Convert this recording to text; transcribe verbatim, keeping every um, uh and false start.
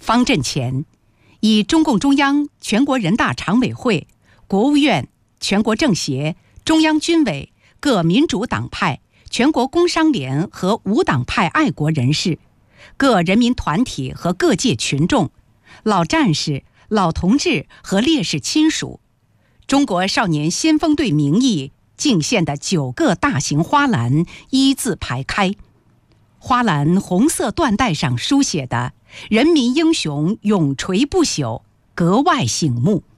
方阵前，以中共中央、全国人大常委会、国务院、全国政协、中央军委、各民主党派、全国工商联和无党派爱国人士、各人民团体和各界群众、老战士、老同志和烈士亲属，中国少年先锋队名义敬献的九个大型花篮一字排开。花篮红色缎带上书写的“人民英雄永垂不朽”格外醒目。